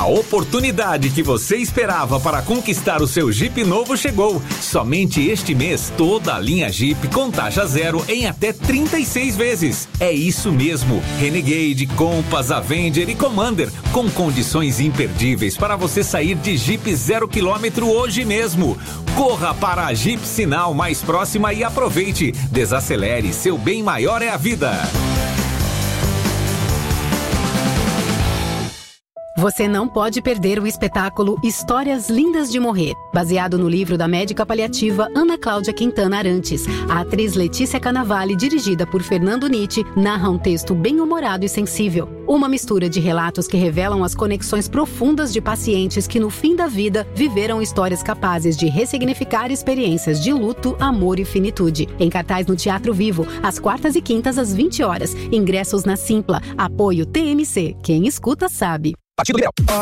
A oportunidade que você esperava para conquistar o seu Jeep novo chegou. Somente este mês, toda a linha Jeep com taxa zero em até 36 vezes. É isso mesmo. Renegade, Compass, Avenger e Commander, com condições imperdíveis para você sair de Jeep 0 km hoje mesmo. Corra para a Jeep Sinal mais próxima e aproveite. Desacelere, seu bem maior é a vida. Você não pode perder o espetáculo Histórias Lindas de Morrer, baseado no livro da médica paliativa Ana Cláudia Quintana Arantes. A atriz Letícia Cannavale, dirigida por Fernando Nitti, narra um texto bem-humorado e sensível. Uma mistura de relatos que revelam as conexões profundas de pacientes que, no fim da vida, viveram histórias capazes de ressignificar experiências de luto, amor e finitude. Em cartaz no Teatro Vivo, às quartas e quintas às 20 horas. Ingressos na Simpla. Apoio TMC. Quem escuta sabe. Partido Liberal.